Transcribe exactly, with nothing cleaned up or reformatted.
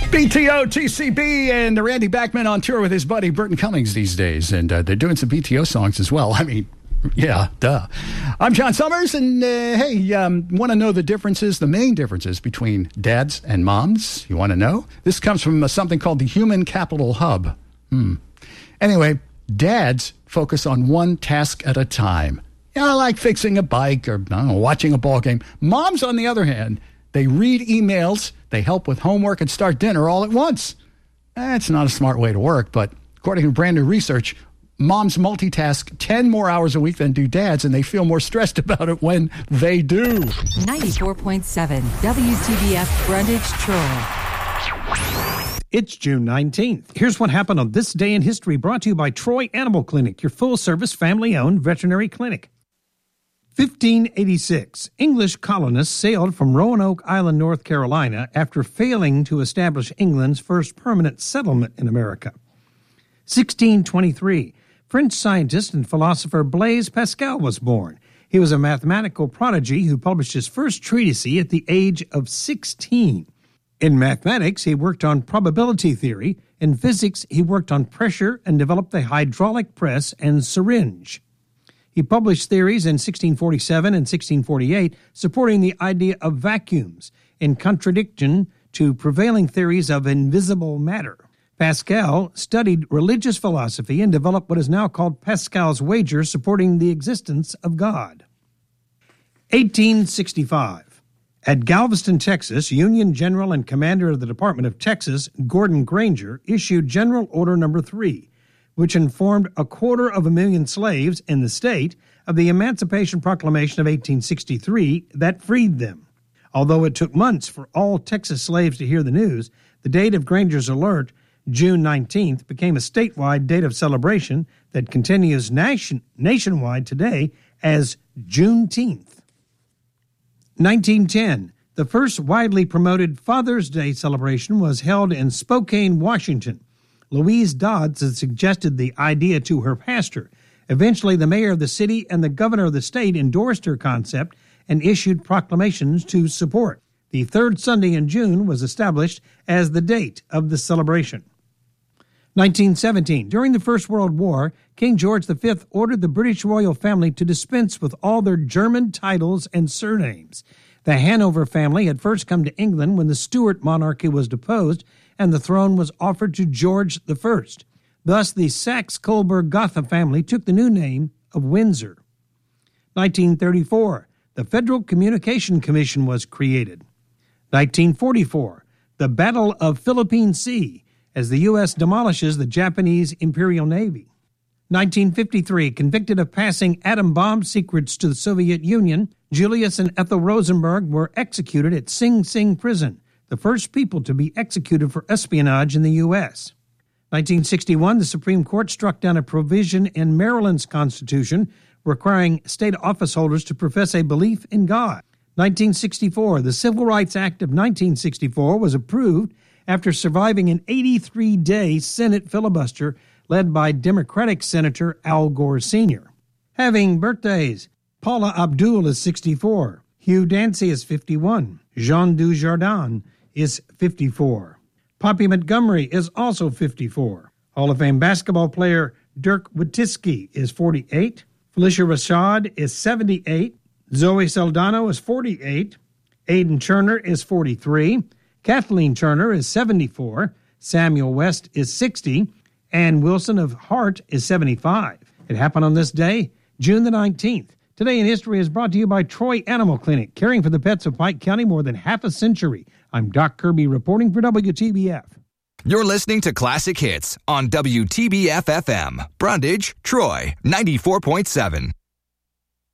B T O, T C B, and the Randy Bachman on tour with his buddy Burton Cummings these days, and uh, they're doing some B T O songs as well. I mean, yeah, duh. I'm John Summers, and uh, hey, um, want to know the differences, the main differences between dads and moms? You want to know? This comes from uh, something called the Human Capital Hub. Hmm. Anyway, dads focus on one task at a time. Yeah, like fixing a bike or I don't know, watching a ball game. Moms, on the other hand, they read emails, they help with homework, and start dinner all at once. That's not a smart way to work, but according to brand new research, moms multitask ten more hours a week than do dads, and they feel more stressed about it when they do. ninety-four point seven W T B F Brundage Troy. It's June nineteenth. Here's what happened on this day in history, brought to you by Troy Animal Clinic, your full-service, family-owned veterinary clinic. fifteen eighty-six, English colonists sailed from Roanoke Island, North Carolina, after failing to establish England's first permanent settlement in America. sixteen twenty-three, French scientist and philosopher Blaise Pascal was born. He was a mathematical prodigy who published his first treatise at the age of sixteen. In mathematics, he worked on probability theory. In physics, he worked on pressure and developed the hydraulic press and syringe. He published theories in sixteen forty-seven and sixteen forty-eight supporting the idea of vacuums, in contradiction to prevailing theories of invisible matter. Pascal studied religious philosophy and developed what is now called Pascal's wager, supporting the existence of God. eighteen sixty-five. At Galveston, Texas, Union General and Commander of the Department of Texas, Gordon Granger, issued General Order Number three, which informed a quarter of a million slaves in the state of the Emancipation Proclamation of eighteen sixty-three that freed them. Although it took months for all Texas slaves to hear the news, the date of Granger's alert, June nineteenth, became a statewide date of celebration that continues nation, nationwide today as Juneteenth. nineteen ten, the first widely promoted Father's Day celebration was held in Spokane, Washington. Louise Dodds had suggested the idea to her pastor. Eventually, the mayor of the city and the governor of the state endorsed her concept and issued proclamations to support. The third Sunday in June was established as the date of the celebration. nineteen seventeen. During the First World War, King George the Fifth ordered the British royal family to dispense with all their German titles and surnames. The Hanover family had first come to England when the Stuart monarchy was deposed and the throne was offered to George the First. Thus, the Saxe-Coburg-Gotha family took the new name of Windsor. nineteen thirty-four. The Federal Communication Commission was created. nineteen forty-four. The Battle of Philippine Sea, as the U S demolishes the Japanese Imperial Navy. nineteen fifty-three, convicted of passing atom bomb secrets to the Soviet Union, Julius and Ethel Rosenberg were executed at Sing Sing Prison, the first people to be executed for espionage in the U S. nineteen sixty-one, the Supreme Court struck down a provision in Maryland's Constitution requiring state office holders to profess a belief in God. nineteen sixty-four, the Civil Rights Act of nineteen sixty-four was approved after surviving an eighty-three day Senate filibuster led by Democratic Senator Al Gore Senior Having birthdays, Paula Abdul is sixty-four, Hugh Dancy is fifty-one, Jean Dujardin is fifty-four, Poppy Montgomery is also fifty-four, Hall of Fame basketball player Dirk Nowitzki is forty-eight, Felicia Rashad is seventy-eight, Zoe Saldana is forty-eight, Aidan Turner is forty-three, Kathleen Turner is seventy-four, Samuel West is sixty, Ann Wilson of Hart is seventy-five. It happened on this day, June the nineteenth. Today in History is brought to you by Troy Animal Clinic, caring for the pets of Pike County more than half a century. I'm Doc Kirby reporting for W T B F. You're listening to Classic Hits on W T B F F M, Brundage, Troy, ninety-four point seven.